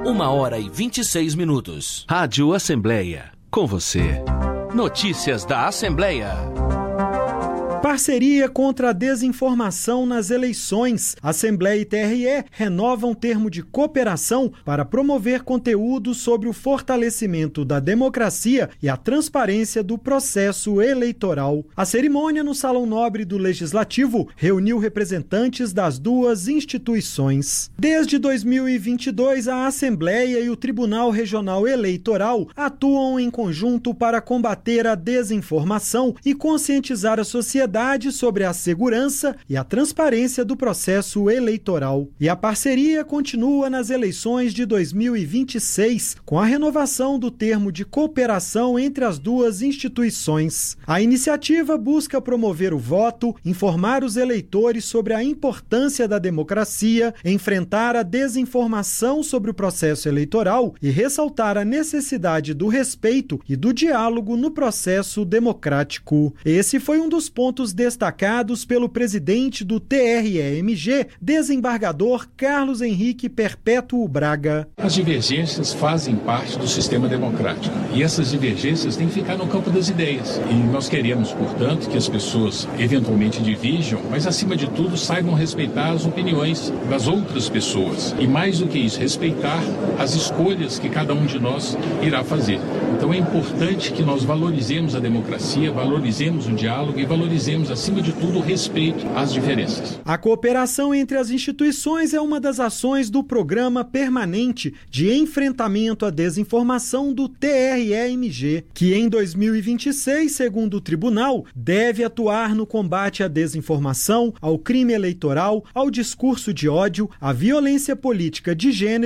1h26. Rádio Assembleia, com você. Notícias da Assembleia. Parceria contra a desinformação nas eleições. Assembleia e TRE renovam termo de cooperação para promover conteúdo sobre o fortalecimento da democracia e a transparência do processo eleitoral. A cerimônia no Salão Nobre do Legislativo reuniu representantes das duas instituições. Desde 2022, a Assembleia e o Tribunal Regional Eleitoral atuam em conjunto para combater a desinformação e conscientizar a sociedade sobre a segurança e a transparência do processo eleitoral. E a parceria continua nas eleições de 2026, com a renovação do termo de cooperação entre as duas instituições. A iniciativa busca promover o voto, informar os eleitores sobre a importância da democracia, enfrentar a desinformação sobre o processo eleitoral e ressaltar a necessidade do respeito e do diálogo no processo democrático. Esse foi um dos pontos destacados pelo presidente do TRE-MG, desembargador Carlos Henrique Perpétuo Braga. As divergências fazem parte do sistema democrático e essas divergências têm que ficar no campo das ideias. E nós queremos, portanto, que as pessoas eventualmente divirjam, mas acima de tudo saibam respeitar as opiniões das outras pessoas. E mais do que isso, respeitar as escolhas que cada um de nós irá fazer. Então é importante que nós valorizemos a democracia, valorizemos o diálogo e valorizemos, acima de tudo, o respeito às diferenças. A cooperação entre as instituições é uma das ações do Programa Permanente de Enfrentamento à Desinformação do TRE-MG, que em 2026, segundo o tribunal, deve atuar no combate à desinformação, ao crime eleitoral, ao discurso de ódio, à violência política de gênero